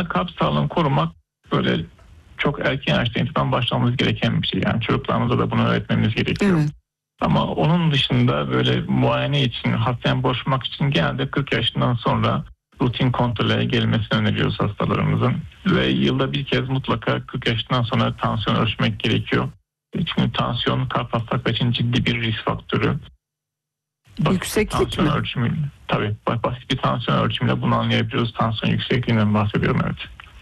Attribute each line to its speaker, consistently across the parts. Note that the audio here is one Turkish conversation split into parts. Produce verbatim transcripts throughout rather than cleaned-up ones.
Speaker 1: aslında kalp sağlığını korumak böyle çok erken yaşta itibaren başlamamız gereken bir şey. Yani çocuklarımıza da bunu öğretmemiz gerekiyor.
Speaker 2: Evet.
Speaker 1: Ama onun dışında böyle muayene için, hastaya başvurmak için genelde kırk yaşından sonra rutin kontrole gelmesini öneriyoruz hastalarımızın. Ve yılda bir kez mutlaka kırk yaşından sonra tansiyon ölçmek gerekiyor. Çünkü tansiyon kalp hastalıkları için ciddi bir risk faktörü. Basit
Speaker 2: Yükseklik
Speaker 1: tansiyon
Speaker 2: mi?
Speaker 1: Ölçümü, tabii basit bir tansiyon ölçümüyle bunu anlayabiliyoruz. Tansiyon yüksekliğinden bahsediyorum, evet.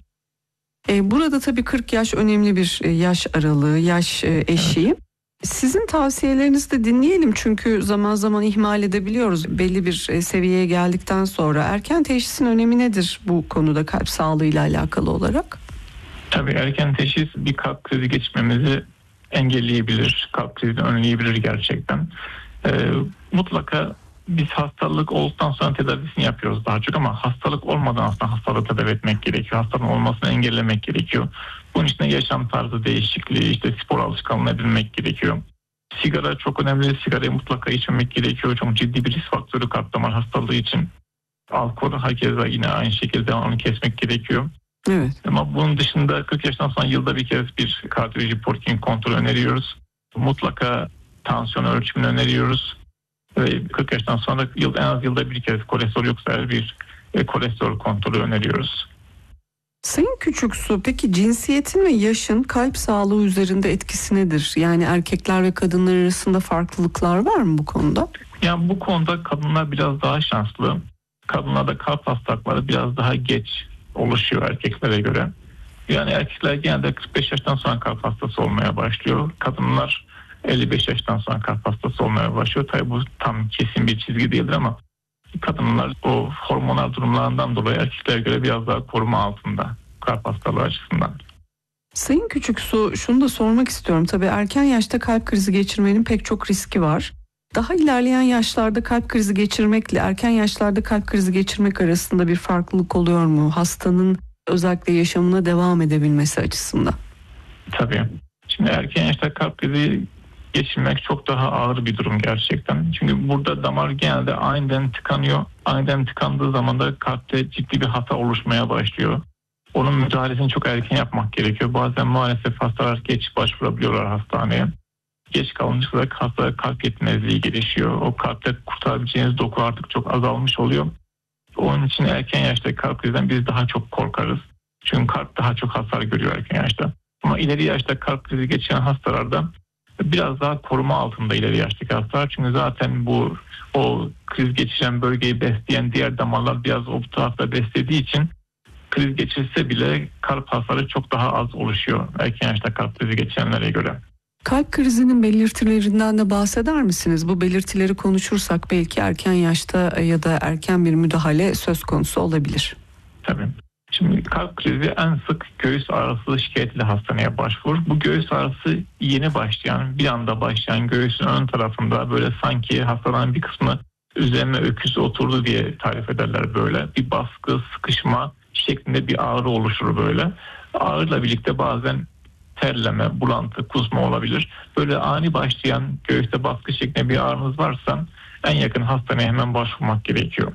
Speaker 2: E, burada tabii kırk yaş önemli bir yaş aralığı, yaş e, eşiği. Evet. Sizin tavsiyelerinizi de dinleyelim çünkü zaman zaman ihmal edebiliyoruz. Belli bir seviyeye geldikten sonra erken teşhisin önemi nedir bu konuda kalp sağlığıyla alakalı olarak?
Speaker 1: Tabii erken teşhis bir kalp krizi geçmemizi engelleyebilir, kalp krizini önleyebilir gerçekten. Ee, mutlaka biz hastalık olduktan sonra tedavisini yapıyoruz daha çok ama hastalık olmadan aslında hastalığı tedavi etmek gerekiyor. Hastalığın olmasını engellemek gerekiyor. Bunun için de yaşam tarzı değişikliği, işte spor alışkanlığı edinmek gerekiyor. Sigara çok önemli. Sigarayı mutlaka içmemek gerekiyor. Çok ciddi bir risk faktörü kalp damar hastalığı için. Alkol herkese yine aynı şekilde onu kesmek gerekiyor.
Speaker 2: Evet.
Speaker 1: Ama bunun dışında kırk yaşından sonra yılda bir kez bir kardiyoloji polikliniği kontrol öneriyoruz. Mutlaka tansiyon ölçümünü öneriyoruz. Ve kırk yaştan sonra yıl, en az yılda bir kez kolesterol yoksa bir e, kolesterol kontrolü öneriyoruz.
Speaker 2: Sayın Küçüksu, peki cinsiyetin ve yaşın kalp sağlığı üzerinde etkisi nedir? Yani erkekler ve kadınlar arasında farklılıklar var mı bu konuda?
Speaker 1: Yani bu konuda kadınlar biraz daha şanslı. Kadınlarda kalp hastalıkları biraz daha geç oluşuyor erkeklere göre. Yani erkekler genelde kırk beş yaştan sonra kalp hastası olmaya başlıyor. Kadınlar elli beş yaştan sonra kalp hastası olmaya başlıyor. Tabii bu tam kesin bir çizgi değildir ama kadınlar o hormonal durumlarından dolayı erkeklere göre biraz daha koruma altında kalp hastalığı açısından.
Speaker 2: Sayın Küçüksu, şunu da sormak istiyorum. Tabii erken yaşta kalp krizi geçirmenin pek çok riski var. Daha ilerleyen yaşlarda kalp krizi geçirmekle erken yaşlarda kalp krizi geçirmek arasında bir farklılık oluyor mu? Hastanın özellikle yaşamına devam edebilmesi açısından.
Speaker 1: Tabii. Şimdi erken yaşta kalp krizi geçirmek çok daha ağır bir durum gerçekten. Çünkü burada damar genelde aniden tıkanıyor. Aniden tıkandığı zaman da kalpte ciddi bir hata oluşmaya başlıyor. Onun müdahalesini çok erken yapmak gerekiyor. Bazen maalesef hastalar geç başvurabiliyorlar hastaneye. Geç kalınca da hasta kalp yetmezliği gelişiyor. O kalpte kurtarabileceğiniz doku artık çok azalmış oluyor. Onun için erken yaşta kalp krizinden biz daha çok korkarız. Çünkü kalp daha çok hasar görüyor erken yaşta. Ama ileri yaşta kalp krizi geçiren hastalarda biraz daha koruma altında ileri yaştaki hastalar. Çünkü zaten bu o kriz geçiren bölgeyi besleyen diğer damarlar biraz o tarafta beslediği için kriz geçirse bile kalp hasarı çok daha az oluşuyor erken yaşta kalp krizi geçirenlere göre.
Speaker 2: Kalp krizinin belirtilerinden de bahseder misiniz? Bu belirtileri konuşursak belki erken yaşta ya da erken bir müdahale söz konusu olabilir.
Speaker 1: Tabii. Şimdi kalp krizi en sık göğüs ağrısı şikayetiyle hastaneye başvurur. Bu göğüs ağrısı yeni başlayan, bir anda başlayan göğsün ön tarafında böyle sanki hastaların bir kısmı üzerine öküz oturdu diye tarif ederler böyle. Bir baskı, sıkışma şeklinde bir ağrı oluşur böyle. Ağrıyla birlikte bazen terleme, bulantı, kusma olabilir. Böyle ani başlayan göğüste baskı şeklinde bir ağrınız varsa en yakın hastaneye hemen başvurmak gerekiyor.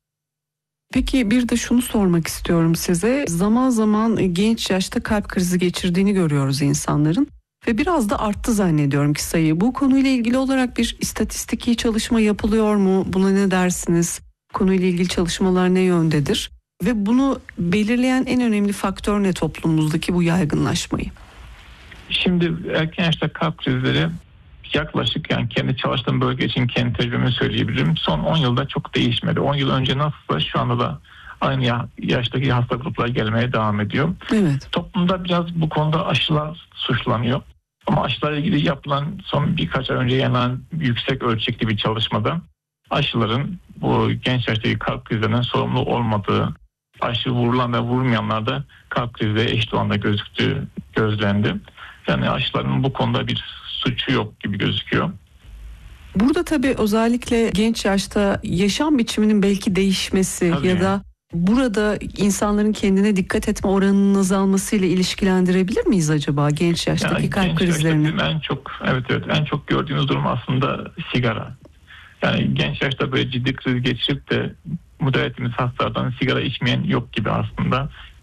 Speaker 2: Peki bir de şunu sormak istiyorum size. Zaman zaman genç yaşta kalp krizi geçirdiğini görüyoruz insanların ve biraz da arttı zannediyorum ki sayı. Bu konuyla ilgili olarak bir istatistiki çalışma yapılıyor mu? Buna ne dersiniz? Konuyla ilgili çalışmalar ne yöndedir? Ve bunu belirleyen en önemli faktör ne toplumumuzdaki bu yaygınlaşmayı?
Speaker 1: Şimdi erken yaşta kalp krizleri yaklaşık, yani kendi çalıştığım bölge için kendi tecrübemi söyleyebilirim. Son on yılda çok değişmedi. on yıl önce nasılsa şu anda da aynı yaştaki hasta gruplar gelmeye devam ediyor.
Speaker 2: Evet.
Speaker 1: Toplumda biraz bu konuda aşılar suçlanıyor. Ama aşılarla ilgili yapılan son birkaç ay önce yayınlanan yüksek ölçekli bir çalışmada aşıların bu genç yaştaki kalp krizlerinin sorumlu olmadığı, aşı vurulan ve vurmayanlarda kalp krizi eşit oranda gözüktüğü gözlendi. Yani aşıların bu konuda bir suçu yok gibi gözüküyor.
Speaker 2: Burada tabii özellikle genç yaşta yaşam biçiminin belki değişmesi
Speaker 1: Tabii.
Speaker 2: ya da burada insanların kendine dikkat etme oranının azalmasıyla ilişkilendirebilir miyiz acaba genç yaştaki
Speaker 1: yani
Speaker 2: kalp
Speaker 1: genç
Speaker 2: krizlerini?
Speaker 1: Yaşta en çok evet evet en çok gördüğümüz durum aslında sigara. Yani genç yaşta böyle ciddi kriz geçirip de müdahale ettiğimiz hastalardan sigara içmeyen yok gibi aslında.